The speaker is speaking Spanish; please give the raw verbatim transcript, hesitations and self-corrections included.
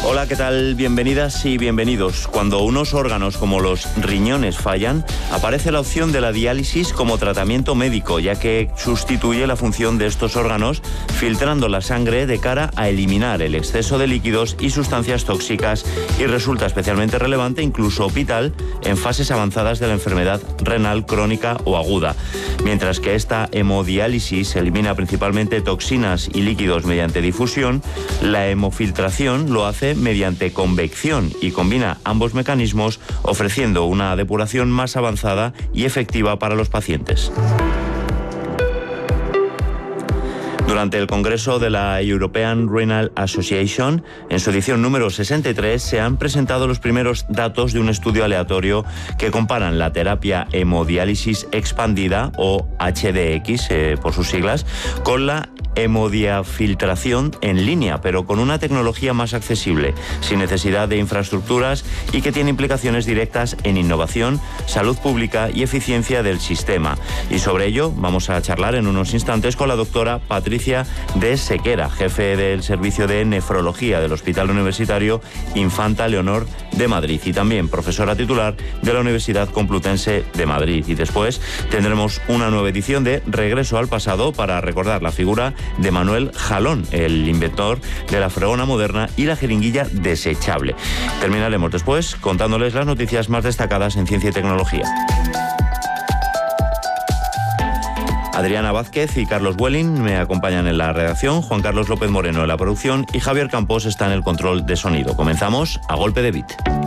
Hola, ¿qué tal? Bienvenidas y bienvenidos. Cuando unos órganos como los riñones fallan, aparece la opción de la diálisis como tratamiento médico, ya que sustituye la función de estos órganos filtrando la sangre de cara a eliminar el exceso de líquidos y sustancias tóxicas, y resulta especialmente relevante, incluso vital, en fases avanzadas de la enfermedad renal crónica o aguda. Mientras que esta hemodiálisis elimina principalmente toxinas y líquidos mediante difusión, la hemofiltración lo hace mediante convección y combina ambos mecanismos, ofreciendo una depuración más avanzada y efectiva para los pacientes. Durante el Congreso de la European Renal Association, en su edición número sesenta y tres, se han presentado los primeros datos de un estudio aleatorio que comparan la terapia hemodiálisis expandida, o H D X eh, por sus siglas, con la hemodiafiltración en línea, pero con una tecnología más accesible, sin necesidad de infraestructuras, y que tiene implicaciones directas en innovación, salud pública y eficiencia del sistema. Y sobre ello vamos a charlar en unos instantes con la doctora Patricia de Sequera, jefe del Servicio de Nefrología del Hospital Universitario Infanta Leonor de Madrid, y también profesora titular de la Universidad Complutense de Madrid. Y después tendremos una nueva edición de Regreso al Pasado para recordar la figura de Manuel Jalón, el inventor de la fregona moderna y la jeringuilla desechable. Terminaremos después contándoles las noticias más destacadas en ciencia y tecnología. Adriana Vázquez y Carlos Welling me acompañan en la redacción, Juan Carlos López Moreno en la producción y Javier Campos está en el control de sonido. Comenzamos a golpe de beat.